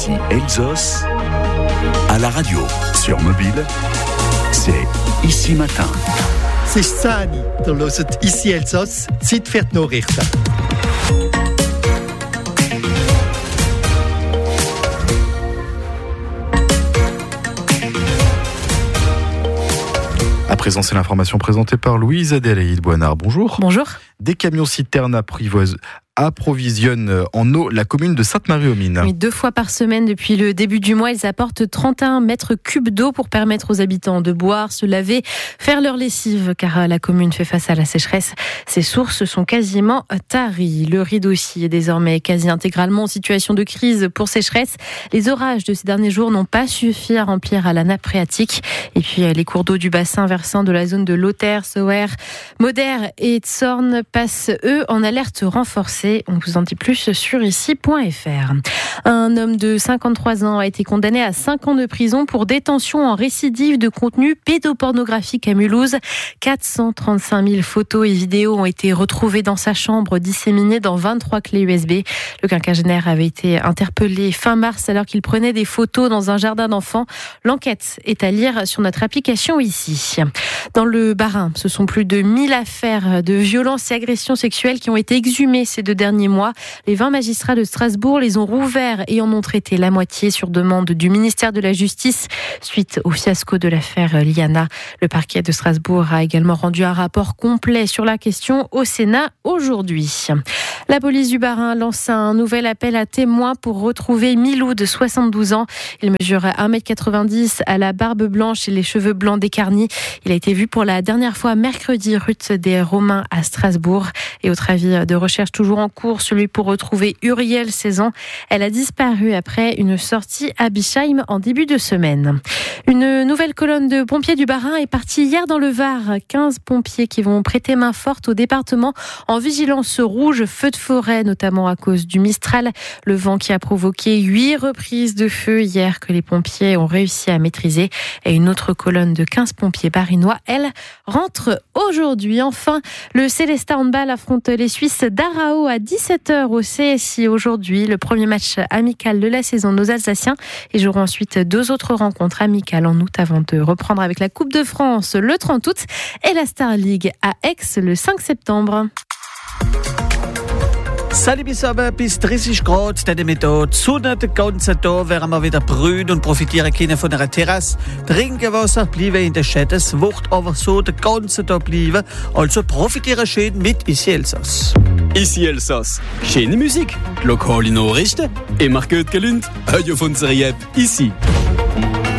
Ici Elsos, à la radio, sur mobile, c'est Ici Matin. Es ist 10 Uhr, da hört «Ici Elsass», Zeit für die Nachrichten. À présent, c'est l'information présentée par Louise Adélaïde Boinard. Bonjour. Bonjour. Des camions-citernes approvisionnent en eau la commune de Sainte-Marie-aux-Mines. Oui, 2 fois par semaine depuis le début du mois, ils apportent 31 mètres cubes d'eau pour permettre aux habitants de boire, se laver, faire leur lessive, car la commune fait face à la sécheresse. Ses sources sont quasiment taries. Le Ried aussi est désormais quasi intégralement en situation de crise pour sécheresse. Les orages de ces derniers jours n'ont pas suffi à remplir la nappe phréatique. Et puis les cours d'eau du bassin versant de la zone de Lothaire, Sauer, Moder et Tsorn passent, eux, en alerte renforcée. On vous en dit plus sur ici.fr. Un homme de 53 ans a été condamné à 5 ans de prison pour détention en récidive de contenu pédopornographique à Mulhouse. 435 000 photos et vidéos ont été retrouvées dans sa chambre, disséminées dans 23 clés USB. Le quinquagénaire avait été interpellé fin mars alors qu'il prenait des photos dans un jardin d'enfants. L'enquête est à lire sur notre application ici. Dans le Bas-Rhin, ce sont plus de 1000 affaires de violences et agressions sexuelles qui ont été exhumées ces 2 derniers mois. Les 20 magistrats de Strasbourg les ont rouverts et en ont traité la moitié sur demande du ministère de la Justice suite au fiasco de l'affaire Liana. Le parquet de Strasbourg a également rendu un rapport complet sur la question au Sénat aujourd'hui. La police du Bas-Rhin lance un nouvel appel à témoins pour retrouver Milou de 72 ans. Il mesure 1m90, à la barbe blanche et les cheveux blancs décarnis. Il a été vu pour la dernière fois mercredi route des Romains à Strasbourg. Et autre avis de recherche toujours en cours, celui pour retrouver Uriel, 16 ans. Elle a disparu après une sortie à Bischheim en début de semaine. Une nouvelle colonne de pompiers du Bas-Rhin est partie hier dans le Var. 15 pompiers qui vont prêter main forte au département en vigilance rouge, feu de forêt, notamment à cause du Mistral. Le vent qui a provoqué 8 reprises de feu hier que les pompiers ont réussi à maîtriser. Et une autre colonne de 15 pompiers barinois, elle, rentre aujourd'hui. Enfin, le Célestat Handball affronte les Suisses d'Arao à 17h au CSI aujourd'hui. Le premier match amical de la saison, nos Alsaciens. Et joueront ensuite 2 autres rencontres amicales en août avant de reprendre avec la Coupe de France le 30 août et la Star League à Aix le 5 septembre. Salut bis aber bis 30 Grad, das mit dort. Sonne den ganzen Tag, werden wir wieder brühen und profitieren können von einer Terrasse. Trinken Wasser, bleiben in der Stadt. Es wird aber so den ganzen Tag bleiben. Also profitieren schön mit Ici Elsass. Ici Elsass. Schöne Musik, lokale Nachrichten, immer gut gelaunt. Hör auf unsere App Ici.